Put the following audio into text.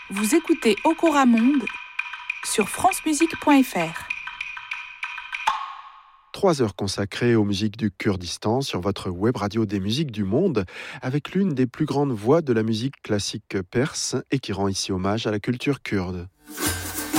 Vous écoutez Okora Monde sur francemusique.fr. 3 heures consacrées aux musiques du Kurdistan sur votre web radio des musiques du monde, avec l'une des plus grandes voix de la musique classique perse et qui rend ici hommage à la culture kurde.